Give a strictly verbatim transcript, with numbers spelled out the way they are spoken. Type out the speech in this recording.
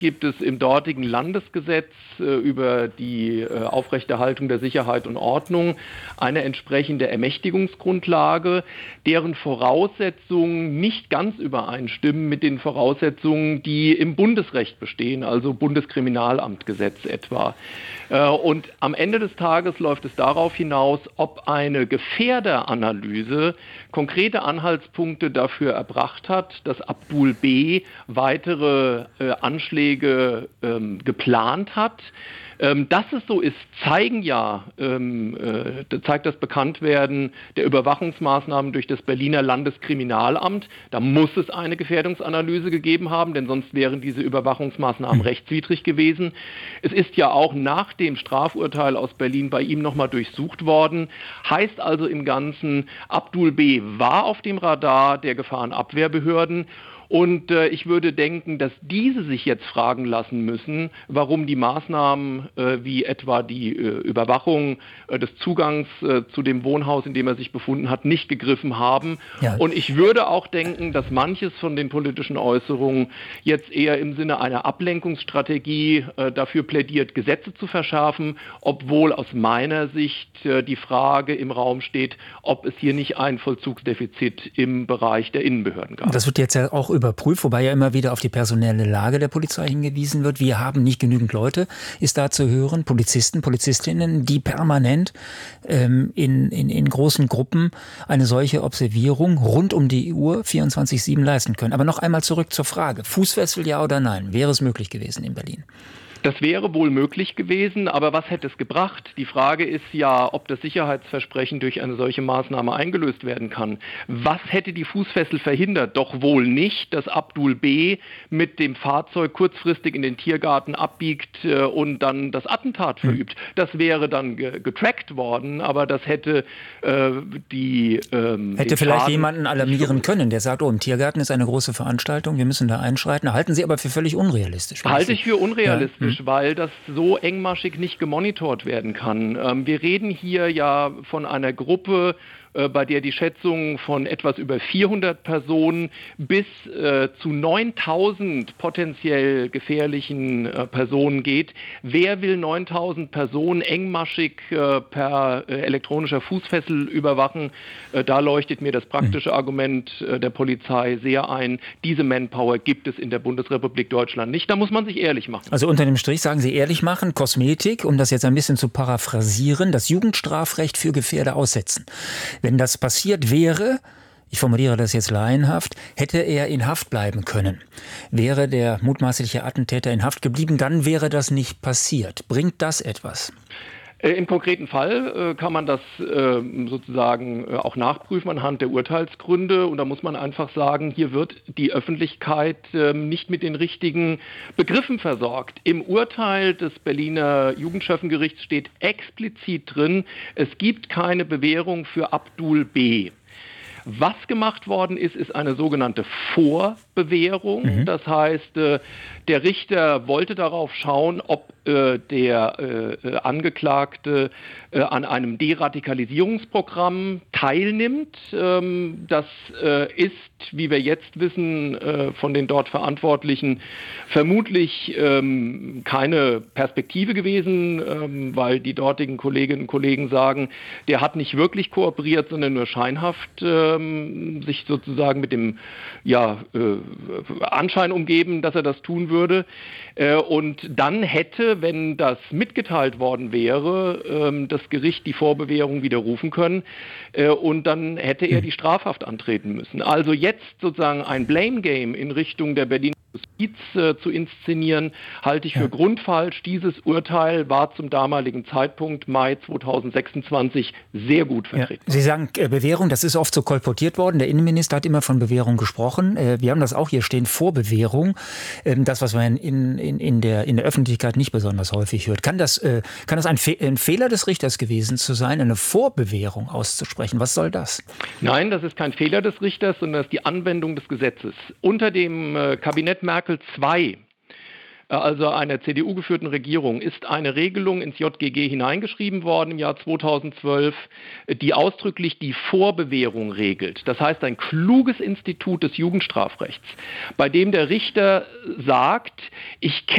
gibt es im dortigen Landesgesetz äh, über die äh, Aufrechterhaltung der Sicherheit und Ordnung eine entsprechende Ermächtigungsgrundlage, deren Voraussetzungen nicht ganz übereinstimmen mit den Voraussetzungen, die im Bundesrecht bestehen, also Bundeskriminalamtgesetz etwa. Äh, und am Ende des Tages läuft es darauf hinaus, ob eine Gefährderanalyse konkrete Anhaltspunkte dafür erbracht hat, dass Abdul B. weitere äh, Anschläge ähm, geplant hat. Ähm, dass es so ist, zeigen ja, ähm, äh, zeigt das Bekanntwerden der Überwachungsmaßnahmen durch das Berliner Landeskriminalamt. Da muss es eine Gefährdungsanalyse gegeben haben, denn sonst wären diese Überwachungsmaßnahmen rechtswidrig gewesen. Es ist ja auch nach dem Strafurteil aus Berlin bei ihm nochmal durchsucht worden. Heißt also im Ganzen, Abdul B. war auf dem Radar der Gefahrenabwehrbehörden. Und äh, ich würde denken, dass diese sich jetzt fragen lassen müssen, warum die Maßnahmen äh, wie etwa die äh, Überwachung äh, des Zugangs äh, zu dem Wohnhaus, in dem er sich befunden hat, nicht gegriffen haben. Ja. Und ich würde auch denken, dass manches von den politischen Äußerungen jetzt eher im Sinne einer Ablenkungsstrategie äh, dafür plädiert, Gesetze zu verschärfen, obwohl aus meiner Sicht äh, die Frage im Raum steht, ob es hier nicht ein Vollzugsdefizit im Bereich der Innenbehörden gab. Das wird jetzt ja auch überprüft, wobei ja immer wieder auf die personelle Lage der Polizei hingewiesen wird. Wir haben nicht genügend Leute, ist da zu hören, Polizisten, Polizistinnen, die permanent ähm, in, in, in großen Gruppen eine solche Observierung rund um die Uhr vierundzwanzig sieben leisten können. Aber noch einmal zurück zur Frage, Fußfessel ja oder nein, wäre es möglich gewesen in Berlin? Das wäre wohl möglich gewesen, aber was hätte es gebracht? Die Frage ist ja, ob das Sicherheitsversprechen durch eine solche Maßnahme eingelöst werden kann. Was hätte die Fußfessel verhindert? Doch wohl nicht, dass Abdul B. mit dem Fahrzeug kurzfristig in den Tiergarten abbiegt äh, und dann das Attentat verübt. Das wäre dann ge- getrackt worden, aber das hätte äh, die... Ähm, hätte vielleicht Schaden jemanden alarmieren können, der sagt, oh, im Tiergarten ist eine große Veranstaltung, wir müssen da einschreiten. Halten Sie aber für völlig unrealistisch. Halte ich für unrealistisch. Ja. Weil das so engmaschig nicht gemonitort werden kann. Ähm, wir reden hier ja von einer Gruppe, äh, bei der die Schätzung von etwas über vierhundert Personen bis äh, zu neuntausend potenziell gefährlichen äh, Personen geht. Wer will neuntausend Personen engmaschig äh, per äh, elektronischer Fußfessel überwachen? Äh, da leuchtet mir das praktische mhm. Argument äh, der Polizei sehr ein. Diese Manpower gibt es in der Bundesrepublik Deutschland nicht. Da muss man sich ehrlich machen. Also unter dem Strich sagen Sie ehrlich machen, Kosmetik, um das jetzt ein bisschen zu paraphrasieren, das Jugendstrafrecht für Gefährder aussetzen. Wenn das passiert wäre, ich formuliere das jetzt laienhaft, hätte er in Haft bleiben können. Wäre der mutmaßliche Attentäter in Haft geblieben, dann wäre das nicht passiert. Bringt das etwas? Im konkreten Fall äh, kann man das äh, sozusagen äh, auch nachprüfen anhand der Urteilsgründe. Und da muss man einfach sagen, hier wird die Öffentlichkeit äh, nicht mit den richtigen Begriffen versorgt. Im Urteil des Berliner Jugendschöffengerichts steht explizit drin, es gibt keine Bewährung für Abdul B. Was gemacht worden ist, ist eine sogenannte Vorbewährung. Mhm. Das heißt, äh, der Richter wollte darauf schauen, ob äh, der äh, Angeklagte äh, an einem Deradikalisierungsprogramm teilnimmt. Ähm, das äh, ist, wie wir jetzt wissen, äh, von den dort Verantwortlichen vermutlich ähm, keine Perspektive gewesen, ähm, weil die dortigen Kolleginnen und Kollegen sagen, der hat nicht wirklich kooperiert, sondern nur scheinhaft ähm, sich sozusagen mit dem ja, äh, Anschein umgeben, dass er das tun würde. Äh, und dann hätte, wenn das mitgeteilt worden wäre, ähm, das Gericht die Vorbewährung widerrufen können äh, und dann hätte er die Strafhaft antreten müssen. Also jetzt sozusagen ein Blame Game in Richtung der Berliner Justiz äh, zu inszenieren, halte ich für ja. grundfalsch. Dieses Urteil war zum damaligen Zeitpunkt, Mai zweitausendsechsundzwanzig, sehr gut vertreten. Ja. Sie sagen äh, Bewährung, das ist oft so kolportiert worden. Der Innenminister hat immer von Bewährung gesprochen. Äh, wir haben das auch hier stehen, Vorbewährung. Ähm, das, was man in, in, in, der, in der Öffentlichkeit nicht besonders häufig hört. Kann das, äh, kann das ein, Fe- ein Fehler des Richters gewesen zu sein, eine Vorbewährung auszusprechen? Was soll das? Nein, das ist kein Fehler des Richters, sondern das ist die Anwendung des Gesetzes. Unter dem äh, Kabinett Merkel zwei also einer C D U-geführten Regierung, ist eine Regelung ins J G G hineingeschrieben worden im Jahr zweitausendzwölf, die ausdrücklich die Vorbewährung regelt. Das heißt, ein kluges Institut des Jugendstrafrechts, bei dem der Richter sagt, ich kenne